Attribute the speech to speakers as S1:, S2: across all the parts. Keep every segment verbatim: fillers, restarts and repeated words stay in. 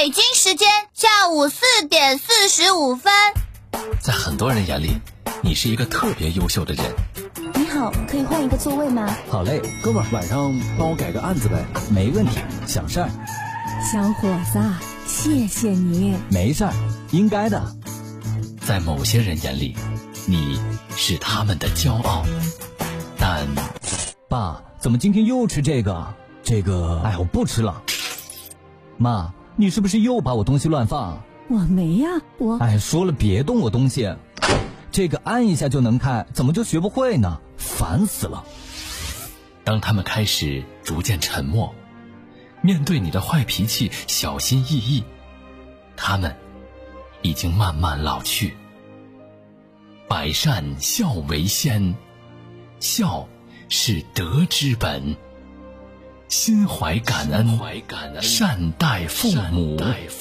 S1: 北京时间下午四点四十五分。
S2: 在很多人眼里，你是一个特别优秀的人。
S3: 你好，可以换一个座位吗？
S4: 好嘞，哥们儿，晚上帮我改个案子呗。
S5: 没问题，想事儿。
S3: 小伙子，谢谢你。
S5: 没事儿，应该的。
S2: 在某些人眼里，你是他们的骄傲，但
S5: 爸，怎么今天又吃这个？这个，哎，我不吃了。妈，你是不是又把我东西乱放？
S3: 我没呀，我……
S5: 哎，说了别动我东西。这个按一下就能开，怎么就学不会呢？烦死了。
S2: 当他们开始逐渐沉默，面对你的坏脾气小心翼翼，他们已经慢慢老去。百善孝为先，孝是德之本，心怀感恩，善待父母。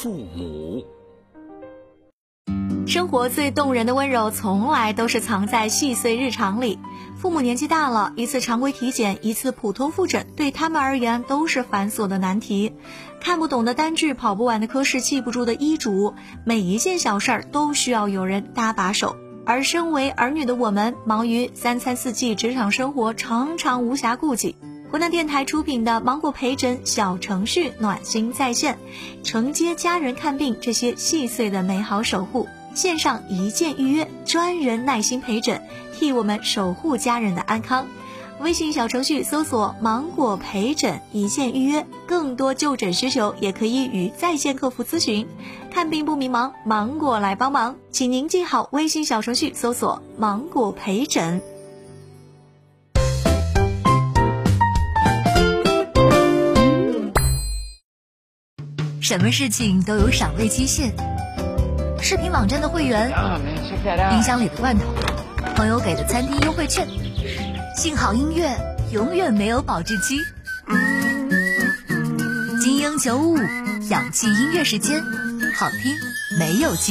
S6: 生活最动人的温柔从来都是藏在细碎日常里。父母年纪大了，一次常规体检，一次普通复诊，对他们而言都是繁琐的难题。看不懂的单据，跑不完的科室，记不住的医嘱，每一件小事儿都需要有人搭把手。而身为儿女的我们，忙于三餐四季职场生活，常常无暇顾及。湖南电台出品的芒果陪诊小程序暖心在线，承接家人看病这些细碎的美好守护，线上一键预约，专人耐心陪诊，替我们守护家人的安康。微信小程序搜索芒果陪诊一键预约，更多就诊需求也可以与在线客服咨询。看病不迷茫，芒果来帮忙，请您记好微信小程序搜索芒果陪诊。什么事情都有赏味期限，视频网站的会员，冰箱里的罐头，朋友给的餐厅优惠券，幸好音乐永远没有保质期。精英九五五，氧气音乐时间，好听没有期。